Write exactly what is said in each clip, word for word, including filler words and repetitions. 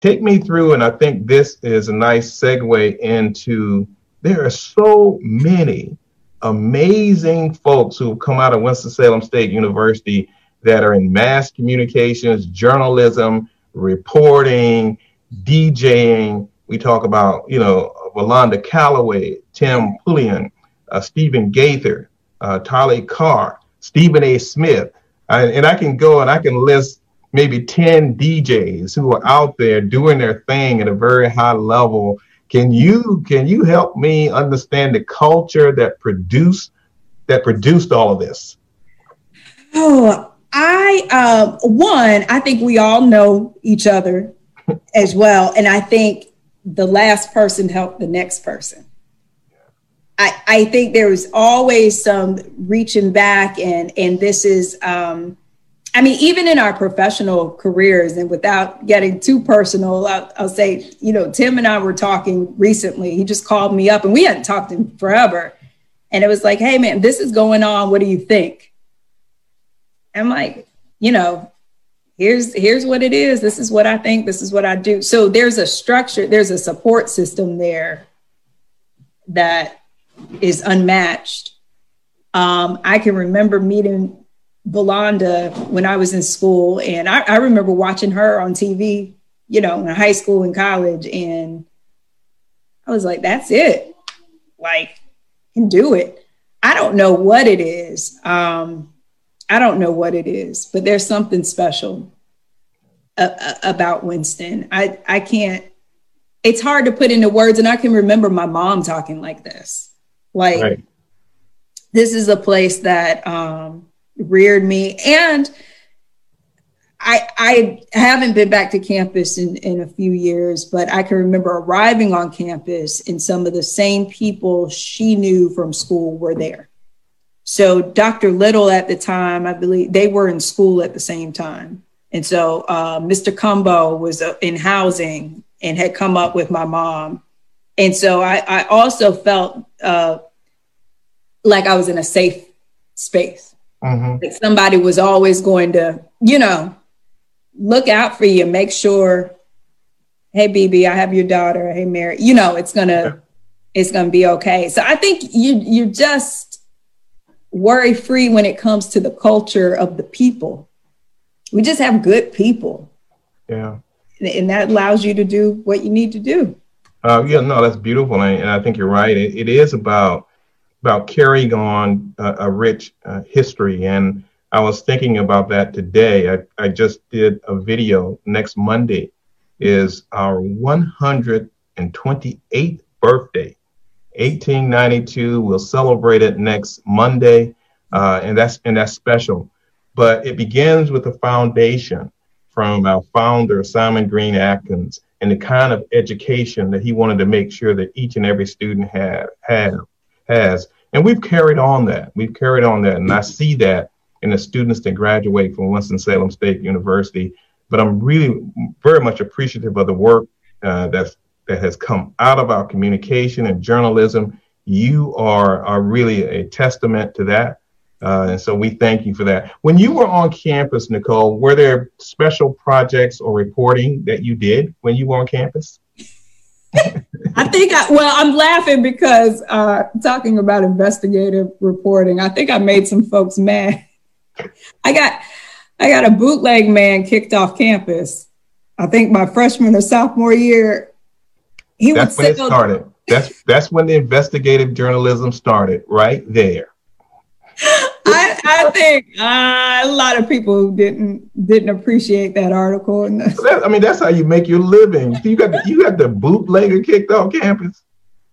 take me through, and I think this is a nice segue into, there are so many amazing folks who have come out of Winston-Salem State University that are in mass communications, journalism, reporting, DJing. We talk about, you know, Valanda Calloway, Tim Pullian, uh, Stephen Gaither, uh, Tali Carr, Stephen A. Smith. I, and I can go and I can list maybe ten D Js who are out there doing their thing at a very high level. Can you can you help me understand the culture that produced that produced all of this? Oh, I uh, one, I think we all know each other as well, and I think the last person helped the next person. I, I think there was always some reaching back, and and this is, um, I mean, even in our professional careers, and without getting too personal, I'll, I'll say, you know, Tim and I were talking recently. He just called me up, and we hadn't talked in forever. And it was like, hey, man, this is going on. What do you think? I'm like, you know, here's here's what it is. This is what I think. This is what I do. So there's a structure, there's a support system there that is unmatched. Um, I can remember meeting Valanda when I was in school, and I, I remember watching her on T V, you know, in high school and college, and I was like, that's it. Like, can do it. I don't know what it is. Um, I don't know what it is, but there's something special a- a- about Winston. I, I can't, it's hard to put into words, and I can remember my mom talking like this. Like, right. This is a place that um, reared me. And I, I haven't been back to campus in, in a few years, but I can remember arriving on campus and some of the same people she knew from school were there. So Doctor Little at the time, I believe they were in school at the same time. And so uh, Mister Cumbo was uh, in housing and had come up with my mom. And so I, I also felt uh, like I was in a safe space. Mm-hmm. Like somebody was always going to, you know, look out for you, make sure, hey, B B, I have your daughter. Hey, Mary, you know, it's going to, it's going to be okay. So I think you, you're just worry free when it comes to the culture of the people. We just have good people. Yeah. And that allows you to do what you need to do. Uh, yeah, no, that's beautiful. And, and I think you're right. It, it is about, about carrying on a, a rich uh, history. And I was thinking about that today. I, I just did a video. Next Monday is our one hundred twenty-eighth birthday. eighteen ninety-two. We'll celebrate it next Monday. Uh, and that's and that's special. But it begins with a foundation from our founder, Simon Green Atkins, and the kind of education that he wanted to make sure that each and every student had, had has. And we've carried on that. We've carried on that. And I see that in the students that graduate from Winston-Salem State University. But I'm really very much appreciative of the work uh, that's, that has come out of our communication and journalism. You are, are really a testament to that. Uh, and so we thank you for that. When you were on campus, Nicole, were there special projects or reporting that you did when you were on campus? I think, I, well, I'm laughing because uh, talking about investigative reporting, I think I made some folks mad. I got, I got a bootleg man kicked off campus. I think my freshman or sophomore year. He that's when it started. That's that's when the investigative journalism started, right there. I, I think uh, a lot of people didn't didn't appreciate that article. And that, I mean, that's how you make your living. You got the, you got the bootlegger kicked off campus.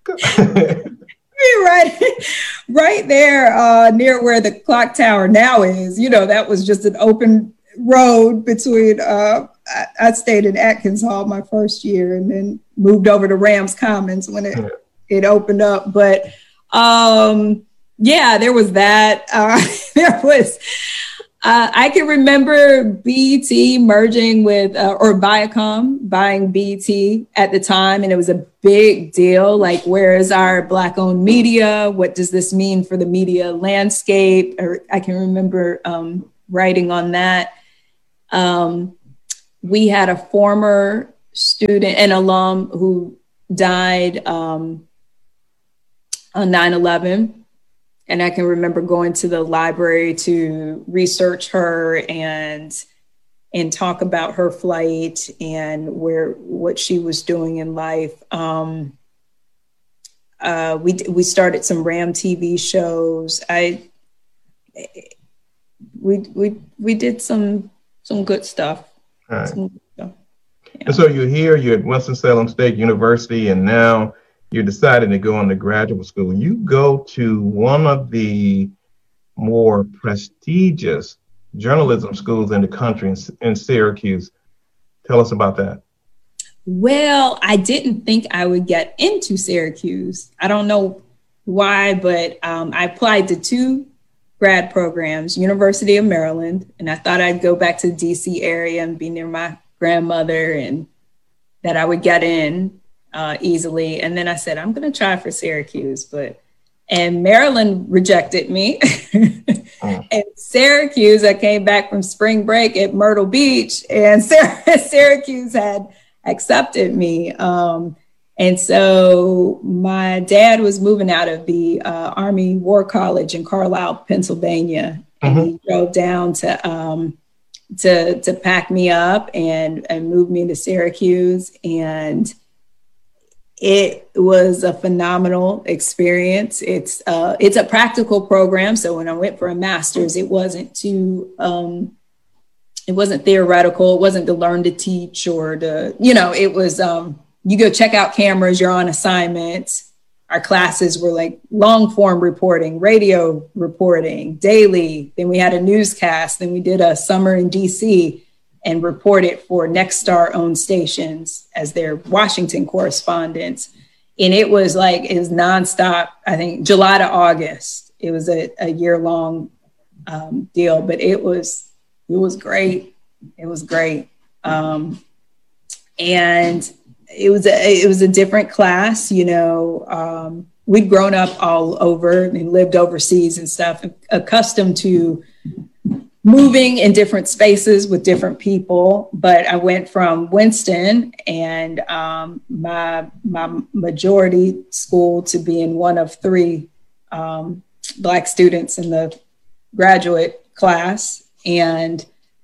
right, right there uh, near where the clock tower now is. You know, that was just an open road between. Uh, I, I stayed in Atkins Hall my first year, and then moved over to Rams Commons when it yeah. it opened up. But. Um, Yeah, there was that. Uh, there was, uh, I can remember B E T merging with, uh, or Viacom buying B E T at the time. And it was a big deal. Like, where is our Black-owned media? What does this mean for the media landscape? Or I can remember um, writing on that. Um, we had a former student and alum who died um, on nine eleven. And I can remember going to the library to research her and and talk about her flight and where what she was doing in life. Um, uh, we we started some RAM T V shows. I we we we did some some good stuff. All right. Some good stuff. Yeah. And so you're here, you're at Winston-Salem State University, and now you're deciding to go on to graduate school. You go to one of the more prestigious journalism schools in the country in, in Syracuse. Tell us about that. Well, I didn't think I would get into Syracuse. I don't know why, but um, I applied to two grad programs, University of Maryland, and I thought I'd go back to the D C area and be near my grandmother and that I would get in uh, easily. And then I said, I'm going to try for Syracuse, but, and Maryland rejected me. Oh. And Syracuse, I came back from spring break at Myrtle Beach, and Syracuse had accepted me. Um, and so my dad was moving out of the uh, Army War College in Carlisle, Pennsylvania. And mm-hmm. he drove down to, um, to, to pack me up and, and move me to Syracuse. And it was a phenomenal experience. It's uh, it's a practical program. So when I went for a master's, it wasn't too, um, it wasn't theoretical. It wasn't to learn to teach or to, you know, it was, um, you go check out cameras, you're on assignments. Our classes were like long form reporting, radio reporting, daily. Then we had a newscast. Then we did a summer in D C and reported for Nexstar owned stations as their Washington correspondents. And it was like, it was nonstop, I think July to August. It was a, a year long um, deal, but it was, it was great. It was great. Um, and it was, a, it was a different class, you know, um, we'd grown up all over and lived overseas and stuff, accustomed to moving in different spaces with different people. But I went from Winston and um, my my majority school to being one of three um, Black students in the graduate class. And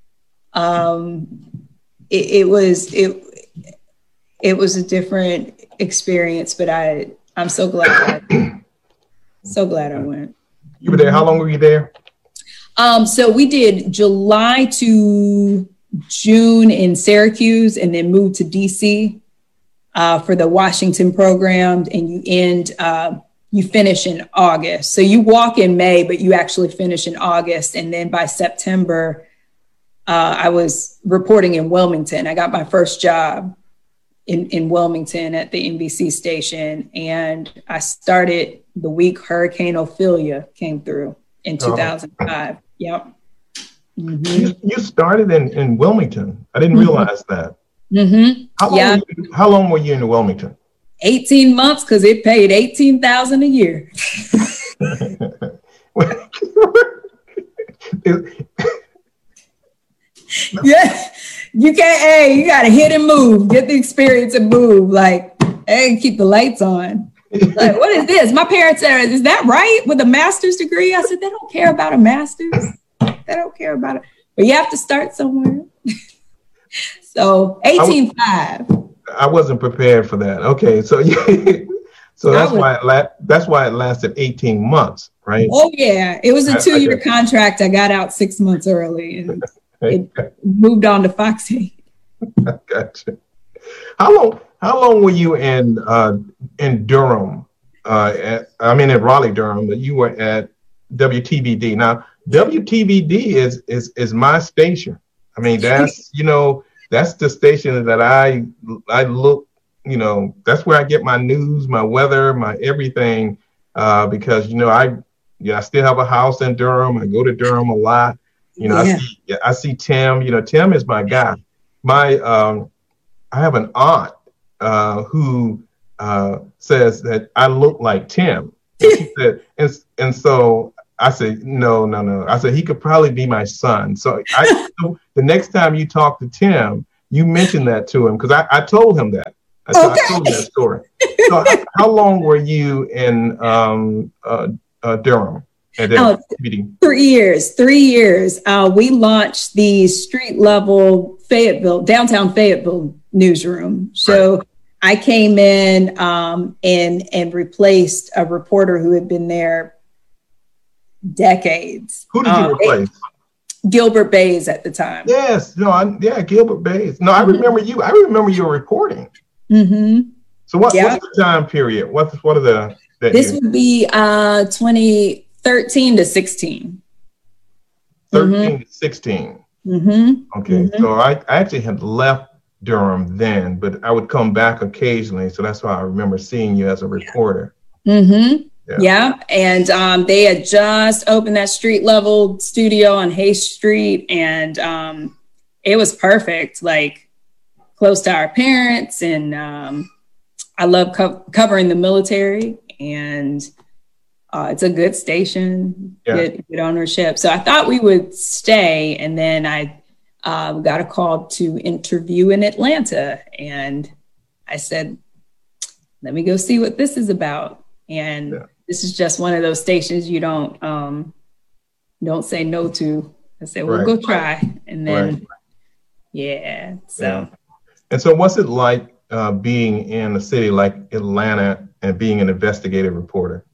um, it, it was it it was a different experience, but I I'm so glad so glad I went. You were there. How long were you there? Um, so we did July to June in Syracuse and then moved to D C uh, for the Washington program. And you end, uh, you finish in August. So you walk in May, but you actually finish in August. And then by September, uh, I was reporting in Wilmington. I got my first job in, in Wilmington at the N B C station. And I started the week Hurricane Ophelia came through in two thousand five. Oh. Yep. Mm-hmm. You, you started in, in Wilmington. I didn't realize mm-hmm. that. Mm-hmm. How long, yeah. were you, how long were you in Wilmington? eighteen months, because it paid eighteen thousand dollars a year. Yeah, you can't, hey, you got to hit and move, get the experience and move. Like, hey, keep the lights on. Like, what is this? My parents said, is that right? With a master's degree? I said, they don't care about a master's. They don't care about it. But you have to start somewhere. So eighteen five. I wasn't prepared for that. Okay, so yeah, so that's was, why it la- that's why it lasted eighteen months, right? Oh yeah, it was a two-year contract. I got out six months early, and it moved on to Fox eight. Gotcha. How long? How long were you in uh, in Durham? Uh, at, I mean, in Raleigh, Durham. But you were at W T V D. Now, W T V D is is is my station. I mean, that's you know that's the station that I I look. You know, that's where I get my news, my weather, my everything. Uh, because you know I yeah I still have a house in Durham. I go to Durham a lot. You know, yeah. I see I see Tim. You know, Tim is my guy. My um, I have an aunt. Uh, who uh, says that I look like Tim. And, she said, and, and so I said, no, no, no. I said, he could probably be my son. So I, so the next time you talk to Tim, you mentioned that to him because I, I told him that. I, okay. I told him that story. So how, how long were you in um, uh, uh, Durham at that oh, meeting? Three years, three years. Uh, we launched the street level Fayetteville, downtown Fayetteville newsroom. So right. I came in um, and, and replaced a reporter who had been there decades. Who did you uh, replace? Gilbert Bays at the time. Yes, no, I, yeah, Gilbert Bays. No, I mm-hmm. remember you. I remember your reporting. Mm-hmm. So what, yep. what's the time period? What's what are the that this you, would be uh, twenty thirteen to sixteen. Thirteen mm-hmm. to sixteen. Mm-hmm. Okay, mm-hmm. so I, I actually had left Durham then, but I would come back occasionally. So that's why I remember seeing you as a reporter. Mm-hmm. Yeah. yeah. And um, they had just opened that street level studio on Hay Street. And um, it was perfect, like close to our parents. And um, I love co- covering the military. And uh, it's a good station, yeah. good, good ownership. So I thought we would stay. And then I uh, got a call to interview in Atlanta. And I said, let me go see what this is about. And yeah. this is just one of those stations you don't um, don't say no to. I said, well, right. go try. And then, right. yeah, so. Yeah. And so what's it like uh, being in a city like Atlanta and being an investigative reporter?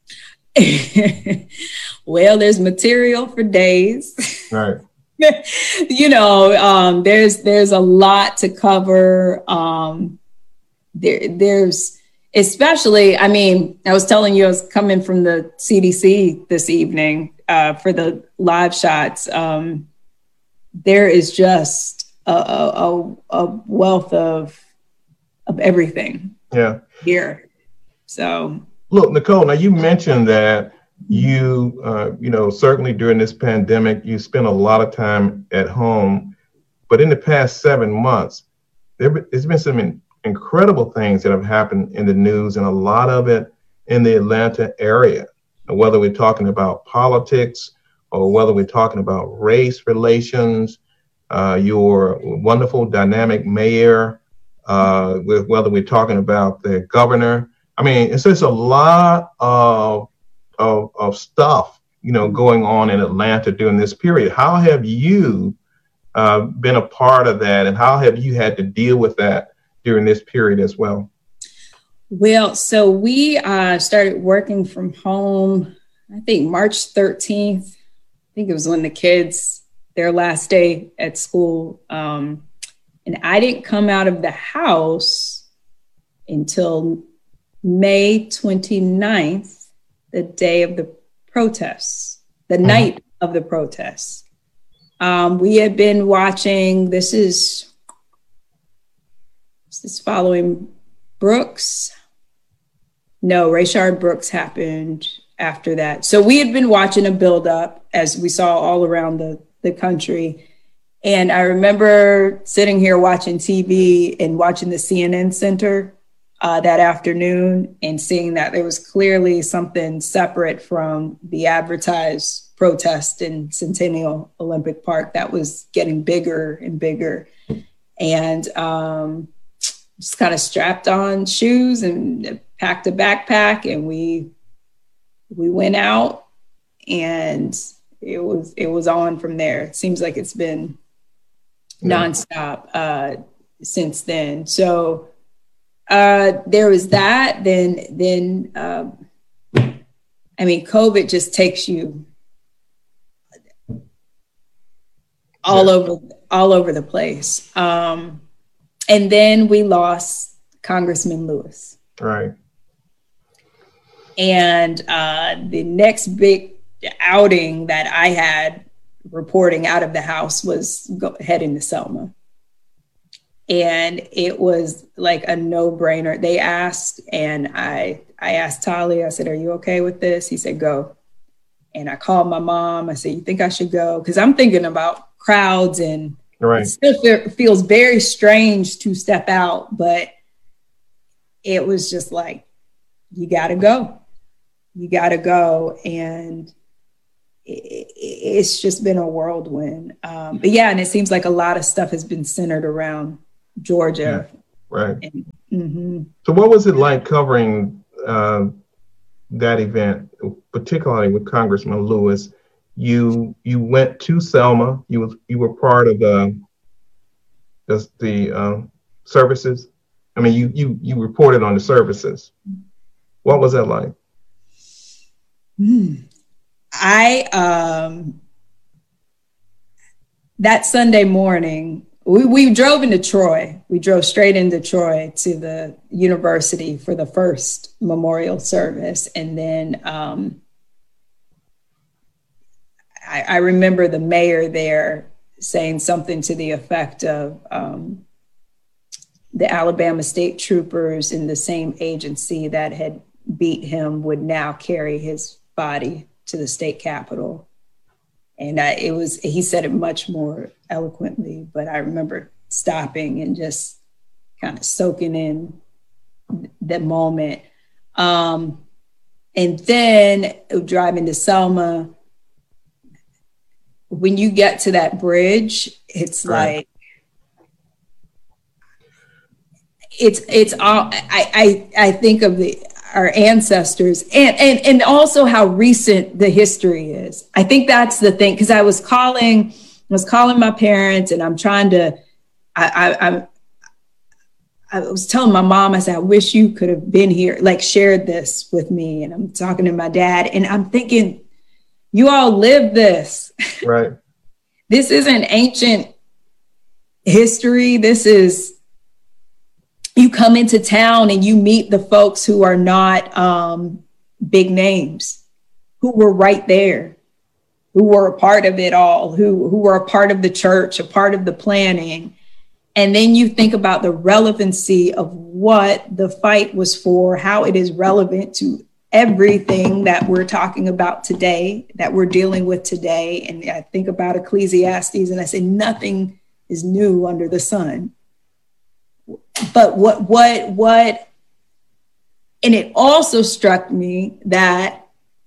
Well, there's material for days. Right. you know, um, there's there's a lot to cover. Um, there There's... Especially, I mean, I was telling you I was coming from the C D C this evening uh, for the live shots. Um, there is just a, a, a wealth of of everything. Yeah. Here. So look, Nicole. Now you mentioned that you, uh, you know, certainly during this pandemic, you spent a lot of time at home, but in the past seven months, there, there's been some in, incredible things that have happened in the news, and a lot of it in the Atlanta area, whether we're talking about politics or whether we're talking about race relations, uh, your wonderful dynamic mayor, uh, with whether we're talking about the governor. I mean, it's just a lot of, of, of stuff, you know, going on in Atlanta during this period. How have you uh, been a part of that, and how have you had to deal with that during this period as well? Well, so we uh, started working from home, I think March thirteenth. I think it was when the kids, their last day at school. Um, and I didn't come out of the house until May twenty-ninth, the day of the protests, the mm-hmm. night of the protests. Um, we had been watching, this is, Is following Brooks. No, Rayshard Brooks happened after that. So we had been watching a buildup, as we saw all around the, the country. And I remember sitting here watching T V and watching the C N N Center uh, that afternoon and seeing that there was clearly something separate from the advertised protest in Centennial Olympic Park that was getting bigger and bigger. And um, just kind of strapped on shoes and packed a backpack, and we we went out, and it was it was on from there. It seems like it's been nonstop uh, since then. So uh, there was that. Then then um, I mean, COVID just takes you all yeah. over all over the place. Um, And then we lost Congressman Lewis. Right. And uh, the next big outing that I had reporting out of the house was go, heading to Selma. And it was like a no-brainer. They asked, and I, I asked Tali, I said, are you okay with this? He said, go. And I called my mom. I said, you think I should go? Because I'm thinking about crowds, and right. It still fe- feels very strange to step out, but it was just like, you got to go. You got to go. And it, it's just been a whirlwind. Um, but yeah, and it seems like a lot of stuff has been centered around Georgia. Yeah, right. And, mm-hmm. So what was it like covering uh, that event, particularly with Congressman Lewis? You you went to Selma. You was you were part of the the, the uh, services. I mean, you you you reported on the services. What was that like? Mm. I um, that Sunday morning, we, we drove into Troy. We drove straight into Troy to the university for the first memorial service, and then um, I, I remember the mayor there saying something to the effect of um, the Alabama state troopers in the same agency that had beat him would now carry his body to the state capitol. And I, it was, he said it much more eloquently, but I remember stopping and just kind of soaking in the moment. Um, and then driving to Selma, when you get to that bridge, it's right. like, it's, it's all, I, I, I think of the, our ancestors and, and, and also how recent the history is. I think that's the thing. Cause I was calling, I was calling my parents and I'm trying to, I, I, I, I was telling my mom, I said, I wish you could have been here, like shared this with me. And I'm talking to my dad and I'm thinking, you all live this. Right. This isn't ancient history. This is, you come into town and you meet the folks who are not um, big names, who were right there, who were a part of it all, who, who were a part of the church, a part of the planning. And then you think about the relevancy of what the fight was for, how it is relevant to everything that we're talking about today, that we're dealing with today. And I think about Ecclesiastes and I say, nothing is new under the sun. But what, what, what, and it also struck me that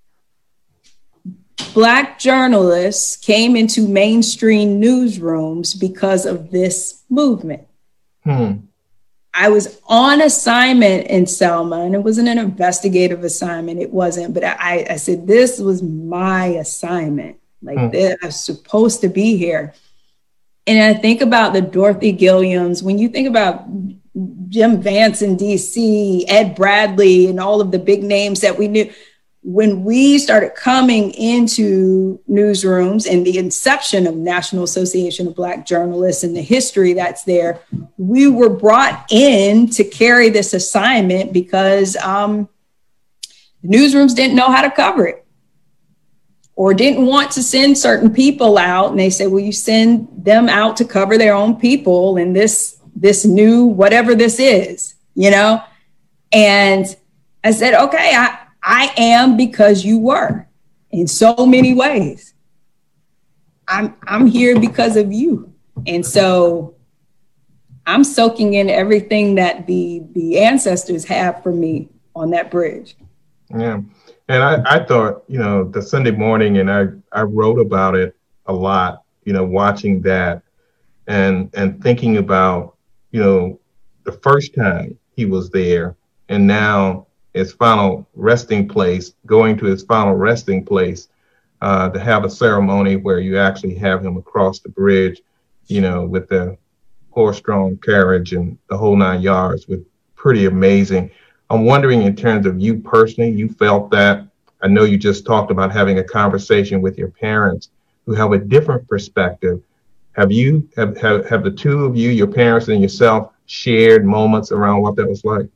Black journalists came into mainstream newsrooms because of this movement. Hmm. I was on assignment in Selma, and it wasn't an investigative assignment. It wasn't, but I, I said, this was my assignment. Like hmm. this, I was supposed to be here. And I think about the Dorothy Gilliams, when you think about Jim Vance in D C, Ed Bradley, and all of the big names that we knew, when we started coming into newsrooms and the inception of National Association of Black Journalists and the history that's there, we were brought in to carry this assignment because um, newsrooms didn't know how to cover it or didn't want to send certain people out. And they said, well, you send them out to cover their own people and this, this new, whatever this is, you know? And I said, okay, I, I am because you were in so many ways. I'm, I'm here because of you. And so I'm soaking in everything that the, the ancestors have for me on that bridge. Yeah. And I, I thought, you know, the Sunday morning, and I, I wrote about it a lot, you know, watching that and and thinking about, you know, the first time he was there and now his final resting place, going to his final resting place uh, to have a ceremony where you actually have him across the bridge, you know, with the horse-drawn carriage and the whole nine yards, with pretty amazing. I'm wondering, in terms of you personally, you felt that. I know you just talked about having a conversation with your parents who have a different perspective. Have you, have, have, have the two of you, your parents and yourself, shared moments around what that was like?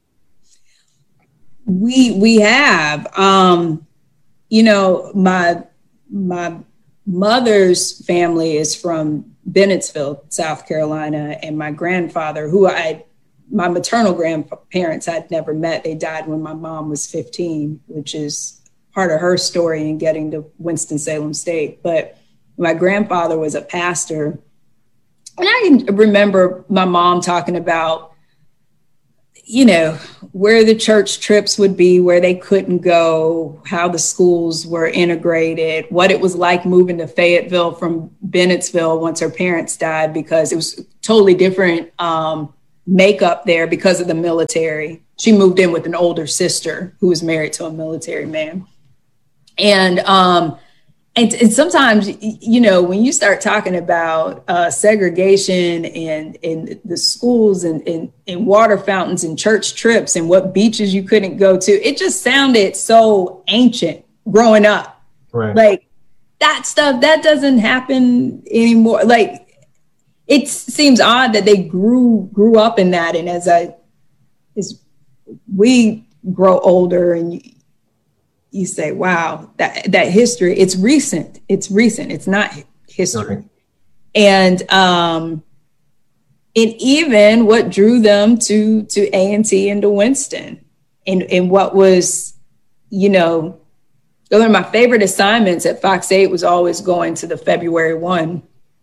We we have, um, you know, my my mother's family is from Bennettsville, South Carolina, and my grandfather, who I my maternal grandparents I'd never met. They died when my mom was fifteen, which is part of her story in getting to Winston-Salem State. But my grandfather was a pastor. And I can remember my mom talking about, you know, where the church trips would be, where they couldn't go, how the schools were integrated, what it was like moving to Fayetteville from Bennettsville once her parents died, because it was totally different um, makeup there because of the military. She moved in with an older sister who was married to a military man. And um, and, and sometimes, you know, when you start talking about uh, segregation and, and the schools and, and, and water fountains and church trips and what beaches you couldn't go to, it just sounded so ancient growing up. Right. Like that stuff, that doesn't happen anymore. Like it seems odd that they grew grew up in that. And as I as we grow older and you, you say, wow, that, that history, it's recent. It's recent. It's not history. Okay. And, um, and even what drew them to, to A and T and to Winston and, and what was, you know, one of my favorite assignments at Fox eight was always going to the February first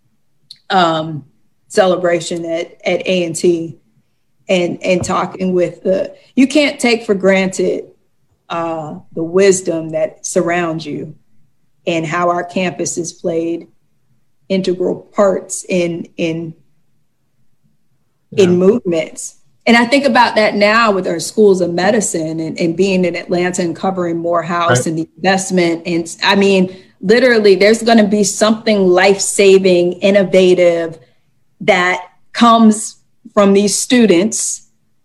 um, celebration at, at A and T and, and talking with the, you can't take for granted Uh, the wisdom that surrounds you and how our campuses played integral parts in in yeah. in movements. And I think about that now with our schools of medicine and, and being in Atlanta and covering Morehouse right. and the investment. And I mean, literally, there's going to be something life-saving, innovative that comes from these students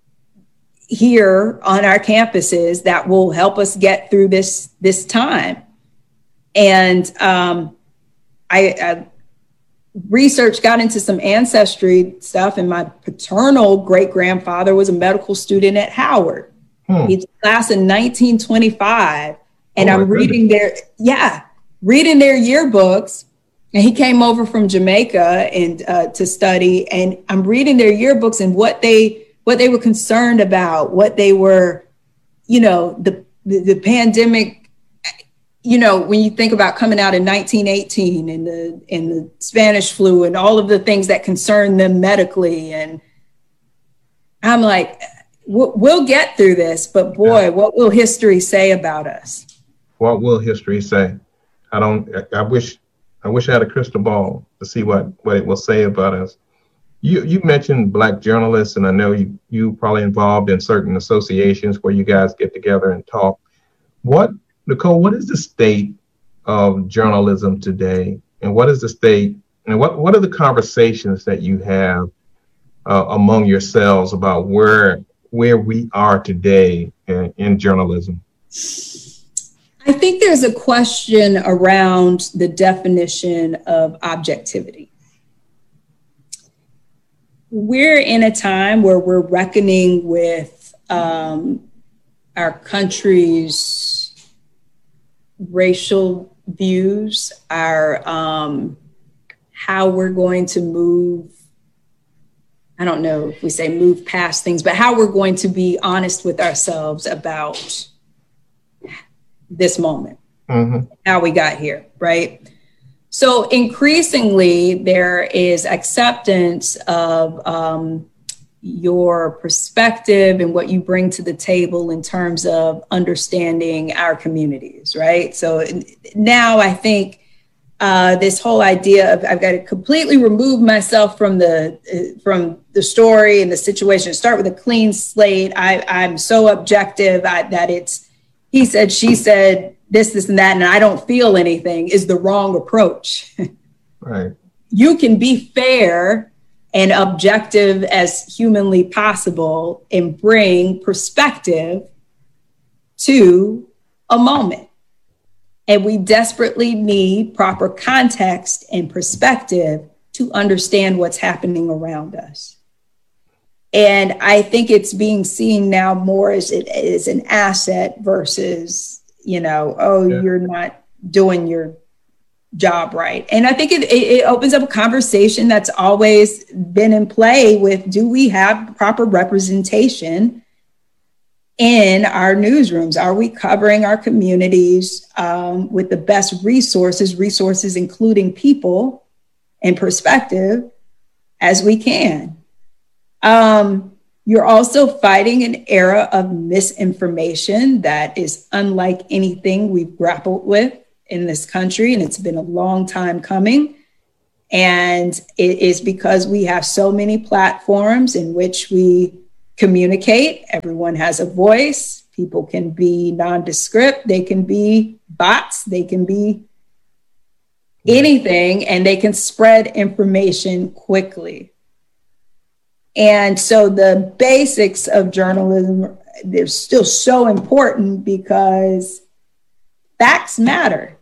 here on our campuses that will help us get through this this time. And um, I, I research got into some ancestry stuff, and my paternal great grandfather was a medical student at Howard. Hmm. He's class in nineteen twenty-five, and oh, I'm reading their yeah reading their yearbooks. And he came over from Jamaica and uh, to study, and I'm reading their yearbooks and what they. what they were concerned about, what they were, you know, the, the the pandemic, you know, when you think about coming out in nineteen eighteen and the and the Spanish flu and all of the things that concern them medically. And I'm like, we'll, we'll get through this, but boy, yeah. what will history say about us? What will history say? I don't, I wish, I wish I had a crystal ball to see what, what it will say about us. You you mentioned Black journalists, and I know you you probably involved in certain associations where you guys get together and talk. What, Nicole, what is the state of journalism today? And what is the state, and what, what are the conversations that you have uh, among yourselves about where where we are today in, in journalism? I think there's a question around the definition of objectivity. We're in a time where we're reckoning with um, our country's racial views, our um, how we're going to move. I don't know if we say move past things, but how we're going to be honest with ourselves about this moment, mm-hmm. how we got here, right? So increasingly, there is acceptance of um, your perspective and what you bring to the table in terms of understanding our communities, right? So now I think uh, this whole idea of I've got to completely remove myself from the uh, from the story and the situation, start with a clean slate. I, I'm so objective I, that it's he said, she said, this, this, and that, and I don't feel anything is the wrong approach. Right. You can be fair and objective as humanly possible and bring perspective to a moment. And we desperately need proper context and perspective to understand what's happening around us. And I think it's being seen now more as, it, as an asset versus, you know, oh, yeah. you're not doing your job right. And I think it, it opens up a conversation that's always been in play with, do we have proper representation in our newsrooms? Are we covering our communities um, with the best resources, resources including people and perspective as we can? Um, You're also fighting an era of misinformation that is unlike anything we've grappled with in this country, and it's been a long time coming. And it is because we have so many platforms in which we communicate. Everyone has a voice. People can be nondescript. They can be bots. They can be anything, and they can spread information quickly. And so the basics of journalism, they're still so important because facts matter.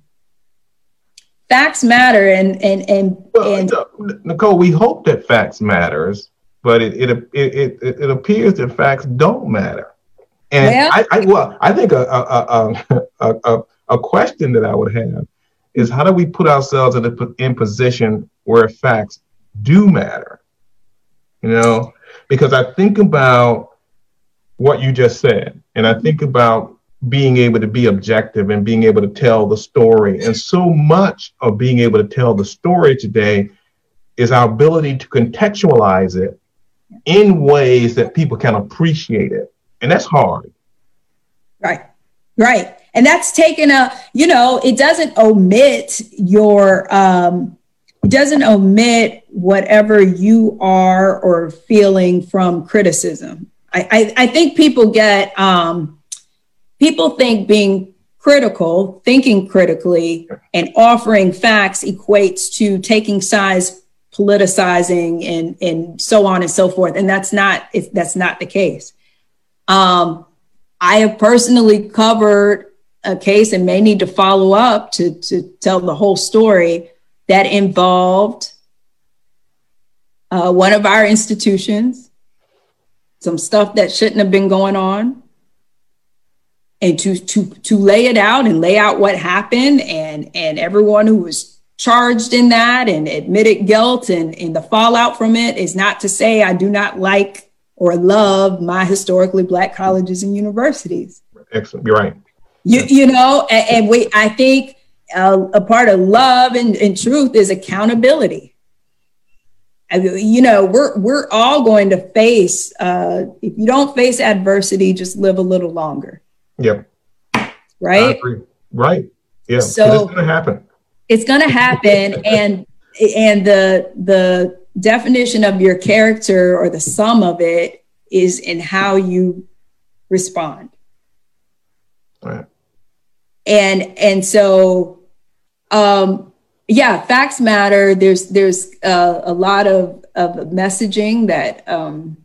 Facts matter, and and and, well, and Nicole, we hope that facts matters, but it it it, it, it appears that facts don't matter. And well, I, I well, I think a a, a a a question that I would have is, how do we put ourselves in a in position where facts do matter? You know, because I think about what you just said, and I think about being able to be objective and being able to tell the story. And so much of being able to tell the story today is our ability to contextualize it in ways that people can appreciate it. And that's hard. Right, right. And that's taken a, you know, it doesn't omit your, um, it doesn't omit whatever you are or feeling from criticism. I, I, I think people get, um, people think being critical, thinking critically, and offering facts equates to taking sides, politicizing, and, and so on and so forth. And that's not, it's, that's not the case. Um, I have personally covered a case and may need to follow up to, to tell the whole story that involved uh, one of our institutions, some stuff that shouldn't have been going on, and to to to lay it out and lay out what happened, and and everyone who was charged in that and admitted guilt, and, and the fallout from it is not to say I do not like or love my historically Black colleges and universities. Excellent, you're right. You, you know, and, and we, I think uh, a part of love and, and truth is accountability. I, you know, we're we're all going to face, uh, if you don't face adversity, just live a little longer. Yep. Right? Right. Yeah. So it's going to happen. It's going to happen. and and the the definition of your character, or the sum of it, is in how you respond. Right. And and so, um, yeah, facts matter. There's there's uh, a lot of, of messaging that um,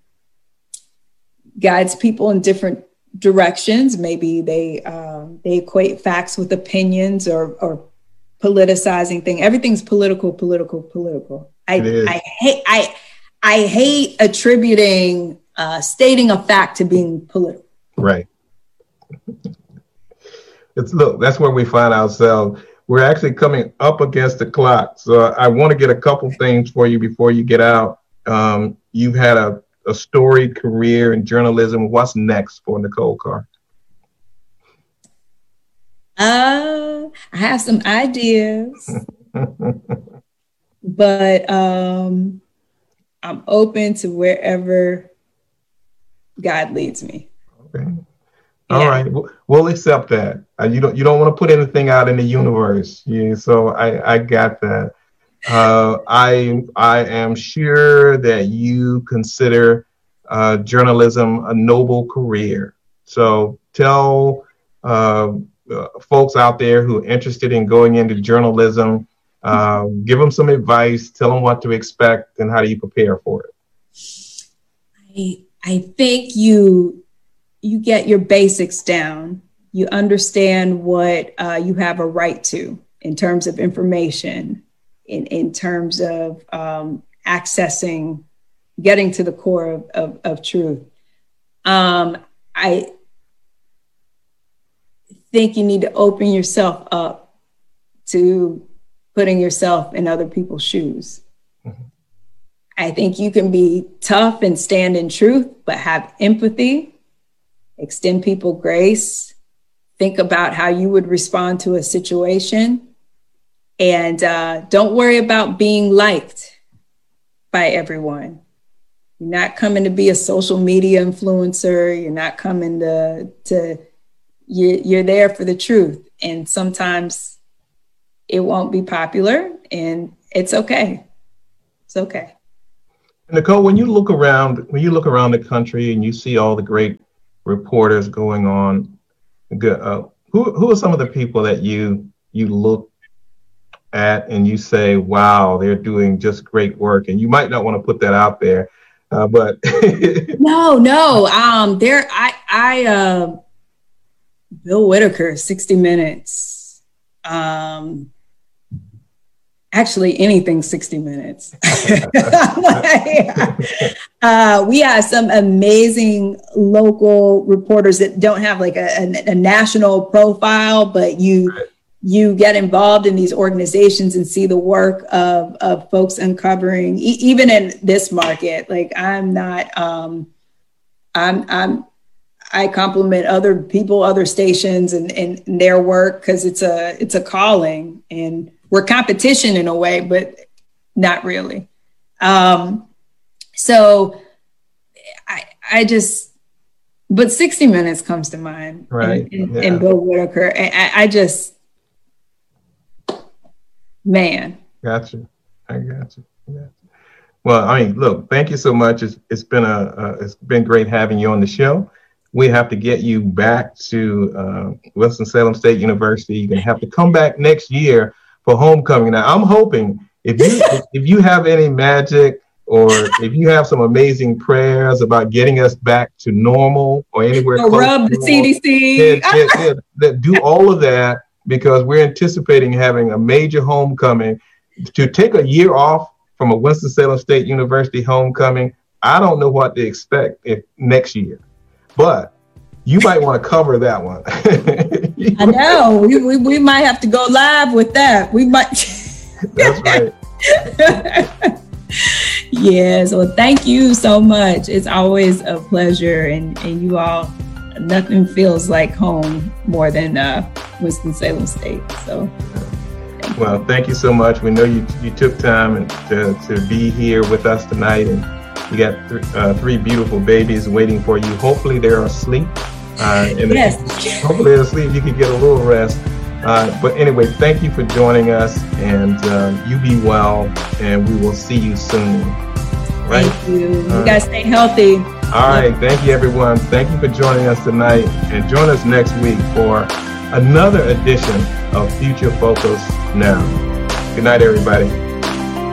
guides people in different directions. Maybe they um, they equate facts with opinions, or or politicizing thing. Everything's political, political, political. I I hate I I hate attributing uh, stating a fact to being political. Right. It's look, that's where we find ourselves. We're actually coming up against the clock. So I want to get a couple things for you before you get out. Um, you've had a, a storied career in journalism. What's next for Nicole Carr? Uh, I have some ideas, but um, I'm open to wherever God leads me. Okay. All yeah. right, we'll accept that. Uh, you don't you don't want to put anything out in the universe. Yeah, so I, I got that. Uh, I I am sure that you consider uh, journalism a noble career. So tell uh, uh, folks out there who are interested in going into journalism, uh, give them some advice. Tell them what to expect and how do you prepare for it. I I think you. You get your basics down. You understand what uh, you have a right to in terms of information, in, in terms of um, accessing, getting to the core of, of, of truth. Um, I think you need to open yourself up to putting yourself in other people's shoes. Mm-hmm. I think you can be tough and stand in truth, but have empathy. Extend people grace, think about how you would respond to a situation, and uh, don't worry about being liked by everyone. You're not coming to be a social media influencer. You're not coming to, to you, you're there for the truth. And sometimes it won't be popular, and it's okay. It's okay. Nicole, when you look around, when you look around the country and you see all the great reporters going on, uh, who who are some of the people that you you look at and you say, wow, they're doing just great work? And you might not want to put that out there, uh, but no, no. Um, there, I, I, uh, Bill Whitaker, sixty minutes. Um, actually, anything sixty minutes. uh, we have some amazing local reporters that don't have like a, a, a national profile, but you. Right. You get involved in these organizations and see the work of, of folks uncovering, e- even in this market. Like I'm not, um, I'm, I'm, I compliment other people, other stations and, and, and their work, because it's a, it's a calling, and we're competition in a way, but not really. Um, so I, I just, but sixty minutes comes to mind, right? And, and, yeah. and Bill Whitaker. I, I just, Man. Gotcha. I got you. Yeah. Well, I mean, look, thank you so much. It's, it's been a, uh, it's been great having you on the show. We have to get you back to uh, Winston-Salem State University. You're going to have to come back next year for homecoming. Now, I'm hoping if you, if, if you have any magic, or if you have some amazing prayers about getting us back to normal or anywhere close rub to the C D C. Yeah, yeah, yeah, yeah, do all of that, because we're anticipating having a major homecoming. To take a year off from a Winston-Salem State University homecoming, I don't know what to expect if next year, but you might want to cover that one. I know, we, we we might have to go live with that. We might. That's right. Yes, well, thank you so much. It's always a pleasure, and, and you all, nothing feels like home more than uh, Winston-Salem State. So, thank well, thank you so much. We know you you took time and to, to be here with us tonight, and you got th- uh, three beautiful babies waiting for you. Hopefully, they're asleep. Uh, and yes. Hopefully, they're asleep. You can get a little rest. Uh, but anyway, thank you for joining us, and uh, you be well, and we will see you soon. Right? Thank you. You uh, guys stay healthy. All right. Thank you, everyone. Thank you for joining us tonight, and join us next week for another edition of Future Focus Now. Good night, everybody.